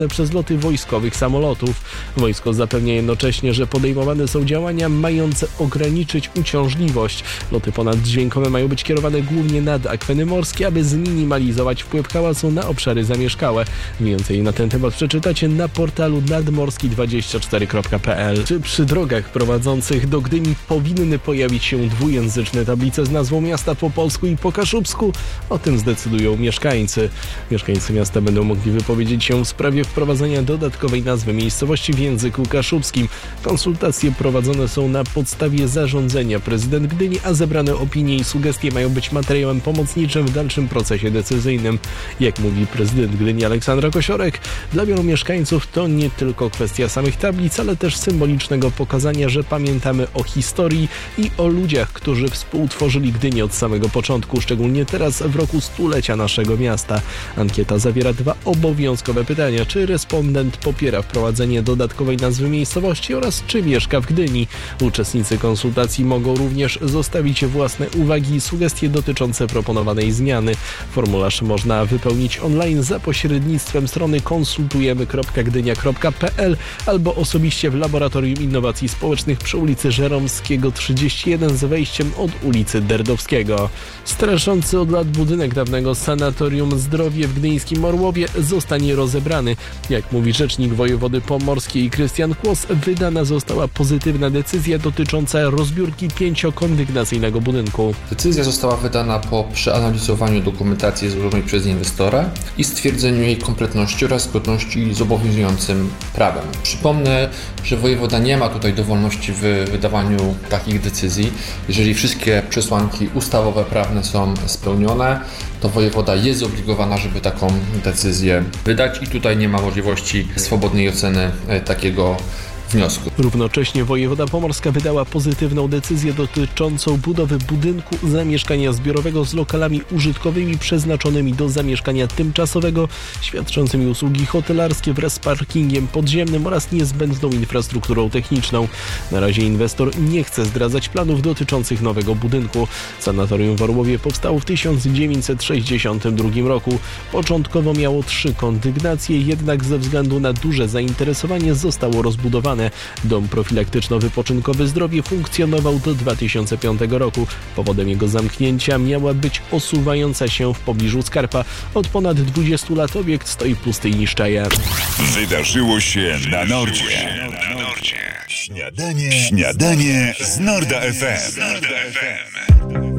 przez loty wojskowych samolotów. Wojsko zapewnia jednocześnie, że podejmowane są działania mające ograniczyć uciążliwość. Loty ponaddźwiękowe mają być kierowane głównie nad akweny morskie, aby zminimalizować wpływ hałasu na obszary zamieszkałe. Więcej na ten temat przeczytacie na portalu nadmorski24.pl. Czy przy drogach prowadzących do Gdyni powinny pojawić się dwujęzyczne tablice z nazwą miasta po polsku i po kaszubsku? O tym zdecydują mieszkańcy. Mieszkańcy miasta będą mogli wypowiedzieć się w sprawie wprowadzenia dodatkowej nazwy miejscowości w języku kaszubskim. Konsultacje prowadzone są na podstawie zarządzenia prezydent Gdyni, a zebrane opinie i sugestie mają być materiałem pomocniczym w dalszym procesie decyzyjnym. Jak mówi prezydent Gdyni Aleksandra Kosiorek, dla wielu mieszkańców to nie tylko kwestia samych tablic, ale też symbolicznego pokazania, że pamiętamy o historii i o ludziach, którzy współtworzyli Gdynię od samego początku, szczególnie teraz w roku stulecia naszego miasta. Ankieta zawiera 2 obowiązkowe pytania. Czy respondent popiera wprowadzenie dodatkowej nazwy miejscowości oraz czy mieszka w Gdyni? Uczestnicy konsultacji mogą również zostawić własne uwagi i sugestie dotyczące proponowanej zmiany. Formularz można wypełnić online za pośrednictwem strony konsultujemy.gdynia.pl albo osobiście w Laboratorium Innowacji Społecznych przy ulicy Żeromskiego 31 z wejściem od ulicy Derdowskiego. Straszący od lat budynek dawnego Sanatorium Zdrowie w gdyńskim Orłowie zostanie rozebrany. Jak mówi rzecznik wojewody pomorskiej Krystian Kłos, wydana została pozytywna decyzja dotycząca rozbiórki 5-kondygnacyjnego budynku. Decyzja została wydana po przeanalizowaniu dokumentacji złożonej przez inwestora i stwierdzeniu jej kompletności oraz zgodności z obowiązującym prawem. Przypomnę, że wojewoda nie ma tutaj dowolności w wydawaniu takich decyzji. Jeżeli wszystkie przesłanki ustawowe, prawne są spełnione, to wojewoda jest zobligowana, żeby taką decyzję wydać i tutaj nie ma możliwości swobodnej oceny takiego wniosku. Równocześnie wojewoda pomorska wydała pozytywną decyzję dotyczącą budowy budynku zamieszkania zbiorowego z lokalami użytkowymi przeznaczonymi do zamieszkania tymczasowego, świadczącymi usługi hotelarskie wraz z parkingiem podziemnym oraz niezbędną infrastrukturą techniczną. Na razie inwestor nie chce zdradzać planów dotyczących nowego budynku. Sanatorium w Orłowie powstało w 1962 roku. Początkowo miało 3 kondygnacje, jednak ze względu na duże zainteresowanie zostało rozbudowane. Dom profilaktyczno-wypoczynkowy Zdrowie funkcjonował do 2005 roku. Powodem jego zamknięcia miała być osuwająca się w pobliżu Skarpa. Od ponad 20 lat obiekt stoi pusty i niszczeje. Wydarzyło się na Nordzie. Śniadanie z Norda FM.